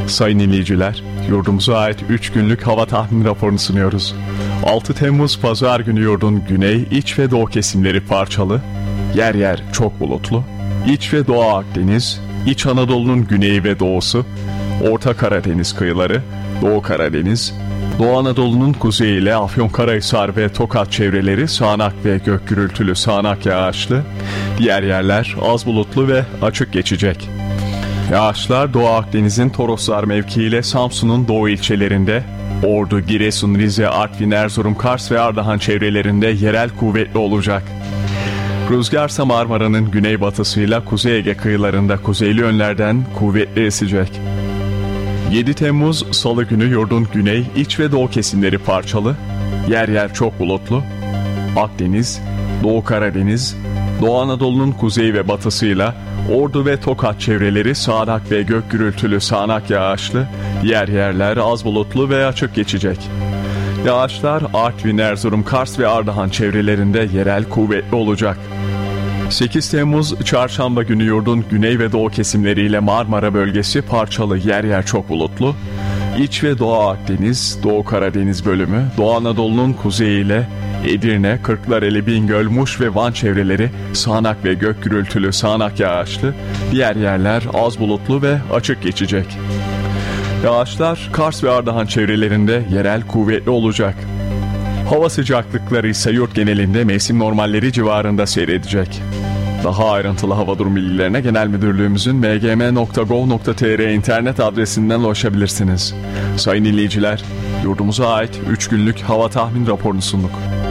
Sayın dinleyiciler, yurdumuza ait 3 günlük hava tahmin raporunu sunuyoruz. 6 Temmuz Pazar günü yurdun güney, iç ve doğu kesimleri parçalı, yer yer çok bulutlu, İç ve Doğu Akdeniz, İç Anadolu'nun güneyi ve doğusu, Orta Karadeniz kıyıları, Doğu Karadeniz, Doğu Anadolu'nun kuzeyi ile Afyonkarahisar ve Tokat çevreleri sağanak ve gök gürültülü sağanak yağışlı, diğer yerler az bulutlu ve açık geçecek. Yağışlar Doğu Akdeniz'in Toroslar mevkiiyle Samsun'un doğu ilçelerinde, Ordu, Giresun, Rize, Artvin, Erzurum, Kars ve Ardahan çevrelerinde yerel kuvvetli olacak. Rüzgarsa Marmara'nın güneybatısıyla Kuzey Ege kıyılarında kuzeyli yönlerden kuvvetli esecek. 7 Temmuz Salı günü yurdun güney, iç ve doğu kesimleri parçalı, yer yer çok bulutlu, Akdeniz, Doğu Karadeniz, Doğu Anadolu'nun kuzeyi ve batısıyla Ordu ve Tokat çevreleri sağanak ve gök gürültülü sağanak yağışlı, diğer yerler az bulutlu ve açık geçecek. Yağışlar Artvin, Erzurum, Kars ve Ardahan çevrelerinde yerel kuvvetli olacak. 8 Temmuz Çarşamba günü yurdun güney ve doğu kesimleriyle Marmara bölgesi parçalı, yer yer çok bulutlu, İç ve Doğu Akdeniz, Doğu Karadeniz bölümü, Doğu Anadolu'nun kuzeyiyle Edirne, Kırklareli, Bingöl, Muş ve Van çevreleri sağanak ve gök gürültülü sağanak yağışlı, diğer yerler az bulutlu ve açık geçecek. Yağışlar Kars ve Ardahan çevrelerinde yerel kuvvetli olacak. Hava sıcaklıkları ise yurt genelinde mevsim normalleri civarında seyredecek. Daha ayrıntılı hava durum bilgilerine Genel Müdürlüğümüzün mgm.gov.tr internet adresinden ulaşabilirsiniz. Sayın dinleyiciler, yurdumuza ait 3 günlük hava tahmin raporunu sunduk.